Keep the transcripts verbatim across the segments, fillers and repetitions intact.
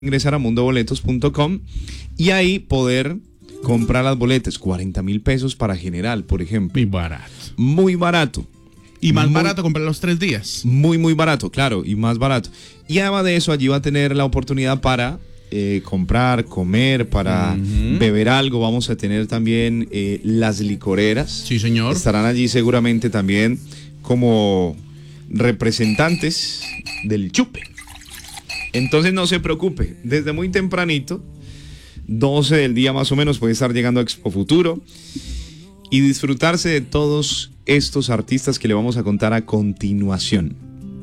ingresar a mundo boletos punto com y ahí poder comprar las boletas. cuarenta mil pesos para general, por ejemplo. Muy barato. Muy barato. Y más muy, barato comprar los tres días. Muy, muy barato, claro, y más barato. Y además de eso, allí va a tener la oportunidad para eh, comprar, comer, para uh-huh. beber algo. Vamos a tener también eh, las licoreras. Sí, señor. Estarán allí seguramente también como representantes del chupe. Entonces no se preocupe, desde muy tempranito, doce del día más o menos, puede estar llegando a Expo Futuro y disfrutarse de todos estos artistas que le vamos a contar a continuación.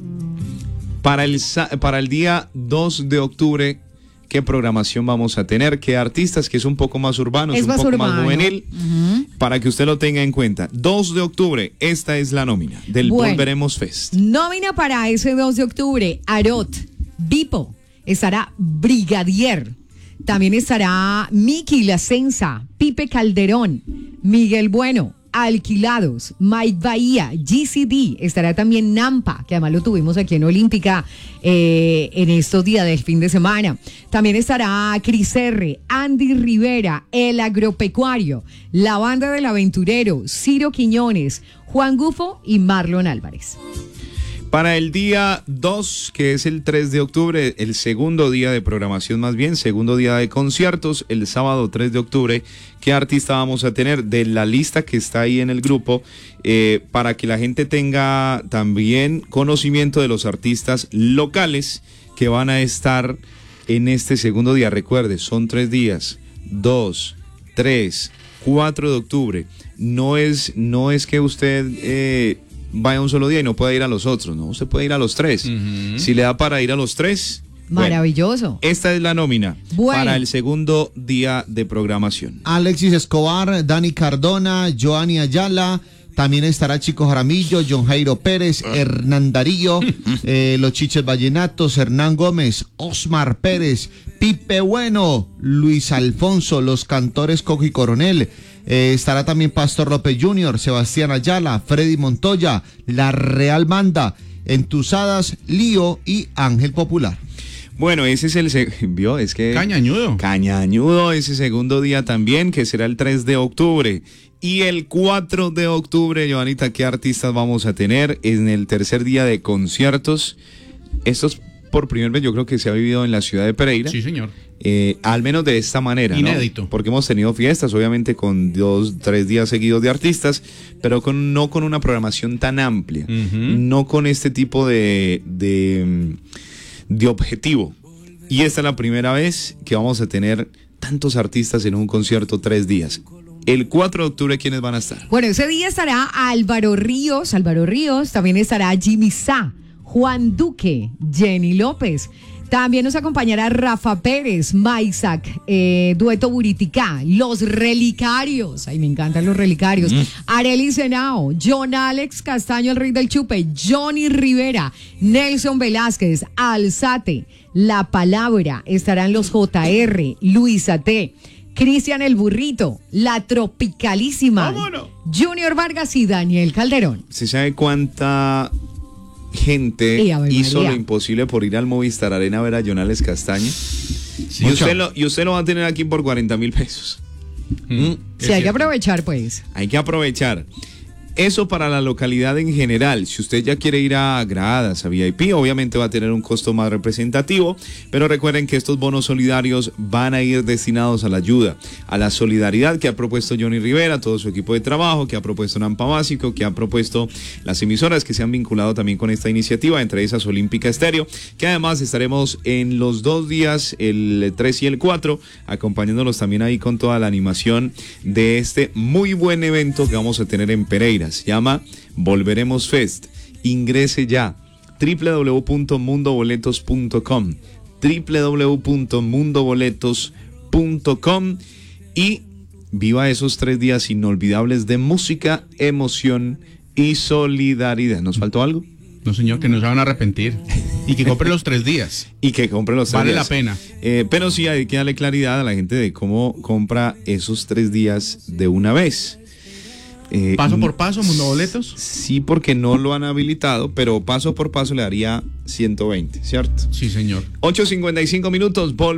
Para el, para el día dos de octubre, ¿qué programación vamos a tener? ¿Qué artistas? Que es un poco más urbano, es, es un poco urbano. más juvenil, uh-huh. para que usted lo tenga en cuenta. dos de octubre, esta es la nómina del bueno, Volveremos Fest. Nómina para ese dos de octubre, Arot, Bipo, estará Brigadier, también estará Miki La Senza, Pipe Calderón, Miguel Bueno, Alquilados, Mike Bahía, G C D, estará también Nampa, que además lo tuvimos aquí en Olímpica eh, en estos días del fin de semana. También estará Cris R, Andy Rivera, El Agropecuario, La Banda del Aventurero, Ciro Quiñones, Juan Gufo y Marlon Álvarez. Para el día dos, que es el tres de octubre, el segundo día de programación más bien, segundo día de conciertos, el sábado tres de octubre, ¿qué artista vamos a tener? De la lista que está ahí en el grupo, eh, para que la gente tenga también conocimiento de los artistas locales que van a estar en este segundo día. Recuerde, son tres días, dos, tres, cuatro de octubre. No es, no es que usted... Eh, vaya un solo día y no puede ir a los otros, no, usted puede ir a los tres. Uh-huh. Si le da para ir a los tres, maravilloso. Bueno, esta es la nómina bueno. para el segundo día de programación. Alexis Escobar, Dani Cardona, Joanny Ayala, también estará Chico Jaramillo, John Jairo Pérez, Hernán Darío, eh, Los Chiches Vallenatos, Hernán Gómez, Osmar Pérez, Pipe Bueno, Luis Alfonso, Los Cantores Coco y Coronel. Eh, estará también Pastor López junior, Sebastián Ayala, Freddy Montoya, La Real Banda, Entusadas, Lío y Ángel Popular. Bueno, ese es el... ¿Vio? Es que... Cañañudo. Cañañudo, ese segundo día también, que será el tres de octubre. Y el cuatro de octubre, Joanita, ¿qué artistas vamos a tener en el tercer día de conciertos? Estos por primera vez yo creo que se ha vivido en la ciudad de Pereira. Sí, señor. Eh, al menos de esta manera, inédito, ¿no? Porque hemos tenido fiestas, obviamente, con dos, tres días seguidos de artistas, pero con, no con una programación tan amplia, uh-huh. no con este tipo de, de, de objetivo. Y esta es la primera vez que vamos a tener tantos artistas en un concierto tres días. El cuatro de octubre, ¿quiénes van a estar? Bueno, ese día estará Álvaro Ríos, Álvaro Ríos, también estará Jimmy Sá, Juan Duque, Jenny López. También nos acompañará Rafa Pérez, Maisac, eh, Dueto Buriticá, Los Relicarios, ay me encantan los Relicarios, mm. Arely Senao, John Alex Castaño, el Rey del Chupe, Johnny Rivera, Nelson Velázquez, Alzate, La Palabra, estarán los J R, Luisa T, Cristian el Burrito, La Tropicalísima, ¡vámonos! Junior Vargas y Daniel Calderón. ¿Se sabe cuánta gente hizo lo imposible por ir al Movistar Arena a ver a Jonales Castaño? Sí, y, usted lo, y usted lo va a tener aquí por cuarenta mil pesos. Mm, sí, hay que aprovechar, pues. Hay que aprovechar. Eso para la localidad en general. Si usted ya quiere ir a gradas, a V I P, obviamente va a tener un costo más representativo, pero recuerden que estos bonos solidarios van a ir destinados a la ayuda, a la solidaridad que ha propuesto Johnny Rivera, todo su equipo de trabajo, que ha propuesto Nampa Básico, que han propuesto las emisoras que se han vinculado también con esta iniciativa, entre esas Olímpica Estéreo, que además estaremos en los dos días, el tres y el cuatro, acompañándolos también ahí con toda la animación de este muy buen evento que vamos a tener en Pereira. Se llama Volveremos Fest. Ingrese ya doble u doble u doble u punto mundo boletos punto com doble u doble u doble u punto mundo boletos punto com y viva esos tres días inolvidables de música, emoción y solidaridad. ¿Nos faltó algo? No, señor, que no se van a arrepentir. Y que compre los tres días. Y que compre los tres vale días. Vale la pena. Eh, pero sí hay que darle claridad a la gente de cómo compra esos tres días de una vez. Eh, ¿Paso por paso, Mundo Boletos? Sí, porque no lo han habilitado, pero paso por paso le daría ciento veinte, ¿cierto? Sí, señor. ocho cincuenta y cinco minutos,